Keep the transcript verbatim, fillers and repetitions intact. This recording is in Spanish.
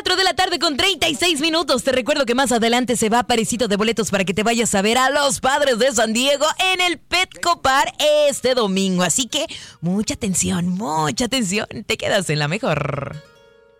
cuatro de la tarde con treinta y seis minutos. Te recuerdo que más adelante se va parecito de boletos para que te vayas a ver a los Padres de San Diego en el Petco Park este domingo. Así que mucha atención, mucha atención. Te quedas en la mejor.